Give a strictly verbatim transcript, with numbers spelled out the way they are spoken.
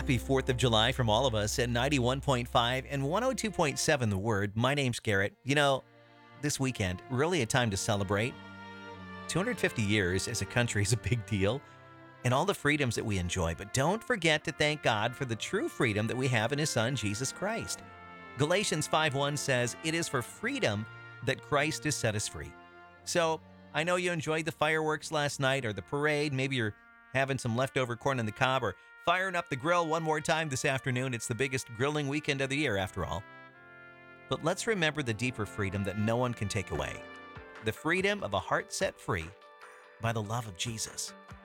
Happy fourth of July from all of us at ninety-one point five and one oh two point seven The Word. My name's Garrett. You know, this weekend, really a time to celebrate. two hundred fifty years as a country is a big deal, and all the freedoms that we enjoy. But don't forget to thank God for the true freedom that we have in His Son, Jesus Christ. Galatians five one says, "It is for freedom that Christ has set us free." So, I know you enjoyed the fireworks last night or the parade. Maybe you're having some leftover corn on the cob or firing up the grill one more time this afternoon. It's the biggest grilling weekend of the year, after all. But let's remember the deeper freedom that no one can take away. The freedom of a heart set free by the love of Jesus.